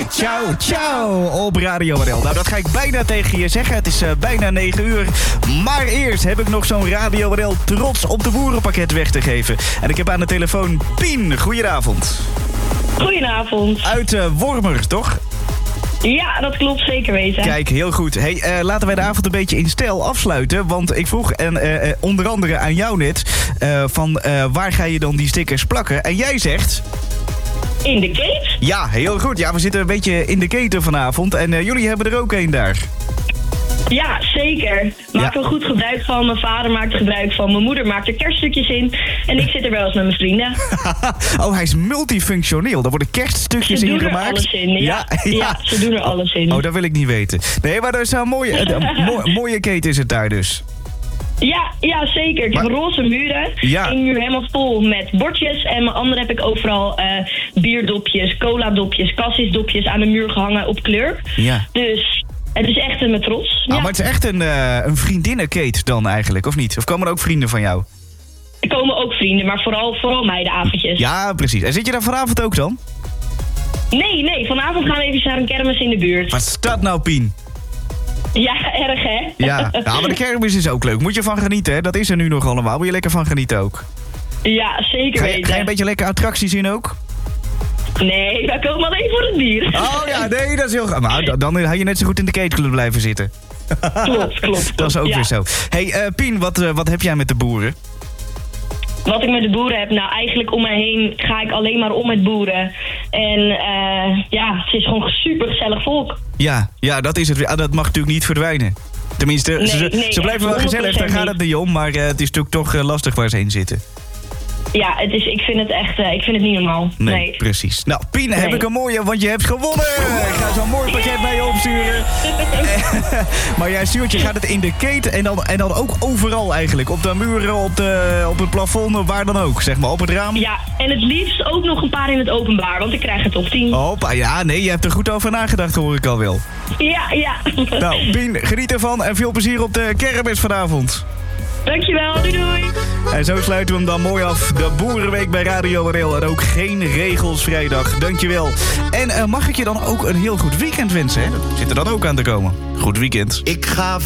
Ciao, ciao op Radio NL. Nou, dat ga ik bijna tegen je zeggen. Het is bijna 9 uur. Maar eerst heb ik nog zo'n Radio NL trots op de boerenpakket weg te geven. En ik heb aan de telefoon Pien. Goedenavond. Goedenavond. Uit Wormer, toch? Ja, dat klopt, zeker weten. Kijk, heel goed. Hey, laten wij de avond een beetje in stijl afsluiten. Want ik vroeg onder andere aan jou net waar ga je dan die stickers plakken? En jij zegt... In de keten? Ja, heel goed. Ja, we zitten een beetje in de keten vanavond. En jullie hebben er ook een daar. Ja, zeker. Maak er goed gebruik van. Mijn vader maakt er gebruik van. Mijn moeder maakt er kerststukjes in. En ik zit er wel eens met mijn vrienden. Oh, hij is multifunctioneel. Daar worden kerststukjes in gemaakt. Ze doen er alles in. Ja, ze doen er alles in. Oh, dat wil ik niet weten. Nee, maar dat is een mooie keten is het daar dus. Ja, zeker. Ik heb roze muren. Ja. Eén muur helemaal vol met bordjes. En mijn andere heb ik overal bierdopjes, cola-dopjes, cassis-dopjes aan de muur gehangen op kleur. Ja. Dus het is echt met trots. Maar het is echt een vriendinnenkate dan eigenlijk, of niet? Of komen er ook vrienden van jou? Er komen ook vrienden, maar vooral meidenavondjes. Ja, precies. En zit je daar vanavond ook dan? Nee. Vanavond gaan we even naar een kermis in de buurt. Wat is dat nou, Pien? Ja, erg hè? Ja, maar de kermis is ook leuk. Moet je van genieten, hè? Dat is er nu nog allemaal. Moet je lekker van genieten ook. Ja, zeker weten. Ga je een beetje lekker attracties zien ook? Nee, wij komen alleen voor het bier. Oh ja, nee, dat is heel graag. Maar dan had je net zo goed in de keten kunnen blijven zitten. Klopt. Dat is ook weer zo. Hey, Pien, wat heb jij met de boeren? Wat ik met de boeren heb, nou eigenlijk om mij heen ga ik alleen maar om met boeren. En het is gewoon super gezellig volk. Ja, dat is het. Dat mag natuurlijk niet verdwijnen. Tenminste, ze blijven wel gezellig, daar gaat het niet om. Maar het is natuurlijk toch lastig waar ze heen zitten. Ja, ik vind het echt, ik vind het niet normaal. Nee. Precies. Nou, Pien, heb ik een mooie, want je hebt gewonnen. Ik ga zo'n mooi pakket bij je opsturen. Maar jij stuurt, je gaat het in de keten en dan ook overal eigenlijk. Op de muren, op het plafond, waar dan ook, zeg maar, op het raam. Ja, en het liefst ook nog een paar in het openbaar, want ik krijg het op 10. Hoppa, ja, nee, je hebt er goed over nagedacht, hoor ik al wel. Ja. Nou, Pien, geniet ervan en veel plezier op de kermis vanavond. Dankjewel, doei. En zo sluiten we hem dan mooi af. De Boerenweek bij Radio NL. En ook geen regels vrijdag. Dankjewel. En mag ik je dan ook een heel goed weekend wensen? Hè? Dat zit er dan ook aan te komen. Goed weekend. Ik ga